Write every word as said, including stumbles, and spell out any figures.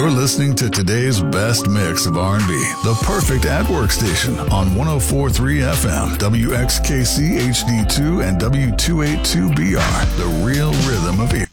You're listening to today's best mix of R and B, the perfect at-work station on one oh four point three F M, W X K C H D two and W two eighty-two B R, the real rhythm of here.